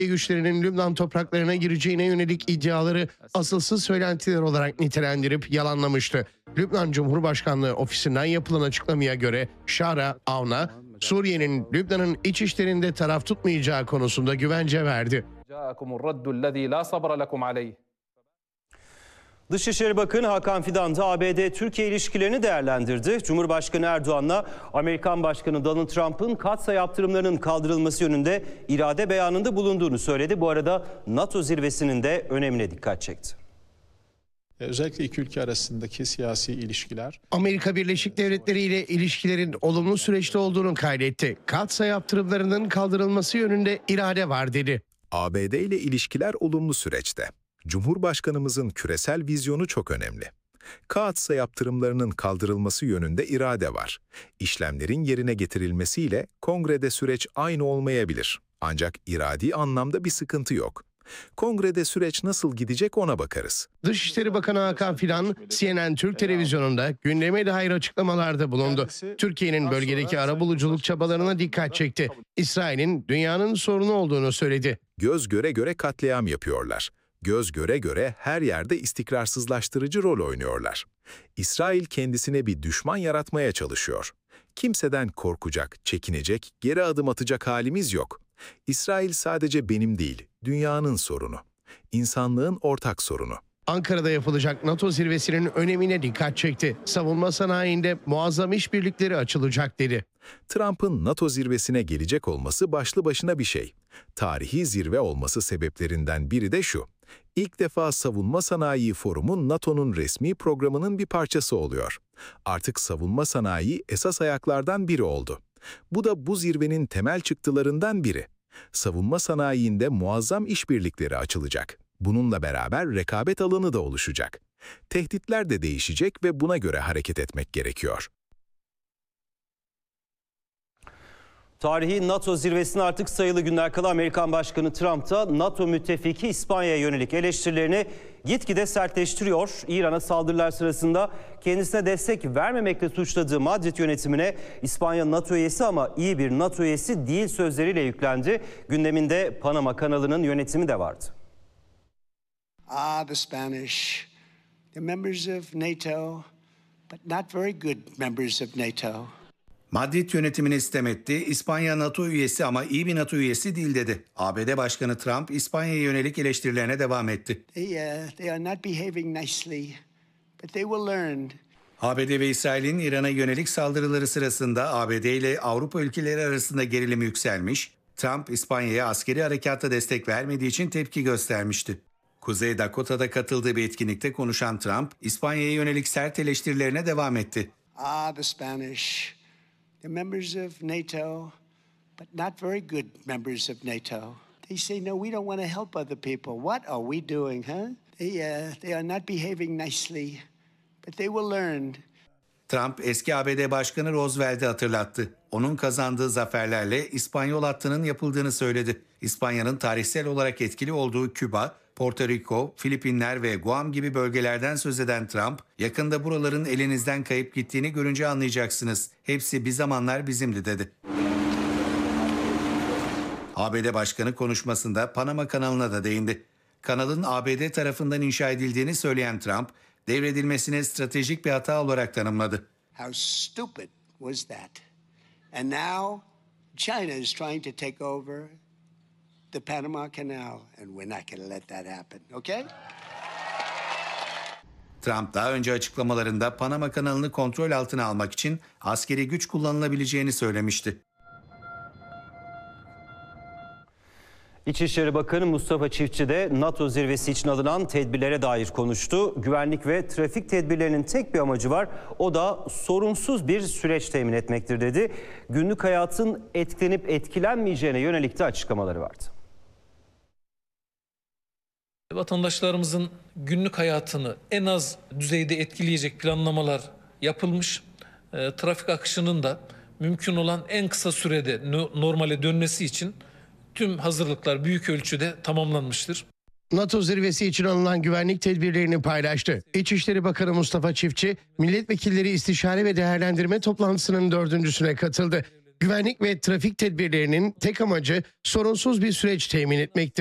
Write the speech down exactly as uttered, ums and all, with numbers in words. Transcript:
güçlerinin Lübnan topraklarına gireceğine yönelik iddiaları asılsız söylentiler olarak nitelendirip yalanlamıştı. Lübnan Cumhurbaşkanlığı ofisinden yapılan açıklamaya göre Şara Avna, Suriye'nin Lübnan'ın iç işlerinde taraf tutmayacağı konusunda güvence verdi. Dışişleri Bakanı Hakan Fidan da A B D-Türkiye ilişkilerini değerlendirdi. Cumhurbaşkanı Erdoğan'la Amerikan Başkanı Donald Trump'ın katsayı yaptırımlarının kaldırılması yönünde irade beyanında bulunduğunu söyledi. Bu arada NATO zirvesinin de önemine dikkat çekti. Özellikle iki ülke arasındaki siyasi ilişkiler. Amerika Birleşik Devletleri ile ilişkilerin olumlu süreçte olduğunu kaydetti. Katsayı yaptırımlarının kaldırılması yönünde irade var dedi. A B D ile ilişkiler olumlu süreçte. Cumhurbaşkanımızın küresel vizyonu çok önemli. Kaatsa yaptırımlarının kaldırılması yönünde irade var. İşlemlerin yerine getirilmesiyle kongrede süreç aynı olmayabilir. Ancak iradi anlamda bir sıkıntı yok. Kongrede süreç nasıl gidecek ona bakarız. Dışişleri Bakanı Hakan Fidan, C N N Türk televizyonunda gündeme dair açıklamalarda bulundu. Türkiye'nin bölgedeki arabuluculuk çabalarına dikkat çekti. İsrail'in dünyanın sorunu olduğunu söyledi. Göz göre göre katliam yapıyorlar. Göz göre göre her yerde istikrarsızlaştırıcı rol oynuyorlar. İsrail kendisine bir düşman yaratmaya çalışıyor. Kimseden korkacak, çekinecek, geri adım atacak halimiz yok. İsrail sadece benim değil, dünyanın sorunu. İnsanlığın ortak sorunu. Ankara'da yapılacak NATO zirvesinin önemine dikkat çekti. Savunma sanayinde muazzam işbirlikleri açılacak dedi. Trump'ın NATO zirvesine gelecek olması başlı başına bir şey. Tarihi zirve olması sebeplerinden biri de şu. İlk defa Savunma Sanayi Forumu NATO'nun resmi programının bir parçası oluyor. Artık savunma sanayi esas ayaklardan biri oldu. Bu da bu zirvenin temel çıktılarından biri. Savunma sanayinde muazzam işbirlikleri açılacak. Bununla beraber rekabet alanı da oluşacak. Tehditler de değişecek ve buna göre hareket etmek gerekiyor. Tarihi NATO zirvesine artık sayılı günler kala Amerikan Başkanı Trump da NATO müttefiki İspanya'ya yönelik eleştirilerini gitgide sertleştiriyor. İran'a saldırılar sırasında kendisine destek vermemekle suçladığı Madrid yönetimine İspanya NATO üyesi ama iyi bir NATO üyesi değil sözleriyle yüklendi. Gündeminde Panama kanalının yönetimi de vardı. Ah, the Spanish, they're members of NATO, but not very good members of NATO. Madrid yönetimini sitem etti. İspanya NATO üyesi ama iyi bir NATO üyesi değil dedi. A B D Başkanı Trump İspanya'ya yönelik eleştirilerine devam etti. They, uh, they are not behaving nicely, but they will learn. A B D ve İsrail'in İran'a yönelik saldırıları sırasında A B D ile Avrupa ülkeleri arasında gerilim yükselmiş. Trump İspanya'ya askeri harekatta destek vermediği için tepki göstermişti. Kuzey Dakota'da katıldığı bir etkinlikte konuşan Trump, İspanya'ya yönelik sert eleştirilerine devam etti. Ah, the Spanish, they're members of NATO, but not very good members of NATO. They say, no, we don't want to help other people. What are we doing, huh? They, uh, they are not behaving nicely, but they will learn. Trump eski A B D Başkanı Roosevelt'i hatırlattı. Onun kazandığı zaferlerle İspanyol hattının yapıldığını söyledi. İspanya'nın tarihsel olarak etkili olduğu Küba, Porto Rico, Filipinler ve Guam gibi bölgelerden söz eden Trump, yakında buraların elinizden kayıp gittiğini görünce anlayacaksınız. Hepsi bir zamanlar bizimdi dedi. A B D Başkanı konuşmasında Panama kanalına da değindi. Kanalın A B D tarafından inşa edildiğini söyleyen Trump, devredilmesini stratejik bir hata olarak tanımladı. How stupid was that? And now China is trying to take over the Panama Canal, and we're not going to let that happen, okay? Trump daha önce açıklamalarında Panama kanalını kontrol altına almak için askeri güç kullanılabileceğini söylemişti. İçişleri Bakanı Mustafa Çiftçi de NATO zirvesi için alınan tedbirlere dair konuştu. Güvenlik ve trafik tedbirlerinin tek bir amacı var. O da sorunsuz bir süreç temin etmektir dedi. Günlük hayatın etkilenip etkilenmeyeceğine yönelik de açıklamaları vardı. Vatandaşlarımızın günlük hayatını en az düzeyde etkileyecek planlamalar yapılmış. E, trafik akışının da mümkün olan en kısa sürede normale dönmesi için tüm hazırlıklar büyük ölçüde tamamlanmıştır. NATO zirvesi için alınan güvenlik tedbirlerini paylaştı. İçişleri Bakanı Mustafa Çiftçi, milletvekilleri istişare ve değerlendirme toplantısının dördüncüsüne katıldı. Güvenlik ve trafik tedbirlerinin tek amacı sorunsuz bir süreç temin etmektir.